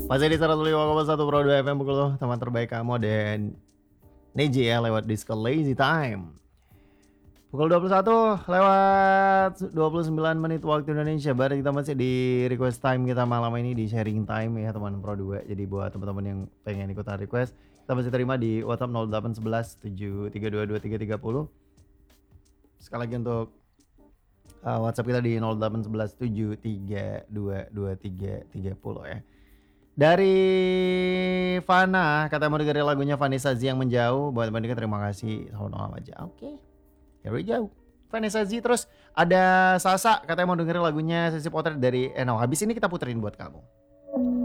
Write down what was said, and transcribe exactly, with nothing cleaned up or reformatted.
Masih di seratus lima koma satu Pro dua F M, pukul tuh teman terbaik kamu dan Neji ya lewat Disco Lazy Time. Pukul dua puluh satu lewat dua puluh sembilan menit waktu Indonesia Barat. Kita masih di request time kita malam ini, di sharing time ya teman Pro dua. Jadi buat teman-teman yang pengen ikutan request, kita masih terima di WhatsApp nol delapan satu satu tujuh tiga dua dua tiga tiga nol. Sekali lagi untuk uh, WhatsApp kita di nol delapan satu satu tujuh tiga dua dua tiga tiga nol ya. Dari Fana, katanya mau dengerin lagunya Vanessa Z yang menjauh. Buat Bandika terima kasih. Sama-sama aja. Oke. Okay. Dari jauh. Vanessa Z. Terus ada Sasa, katanya mau dengerin lagunya Sesi Potret dari Eno. Habis ini kita puterin buat kamu.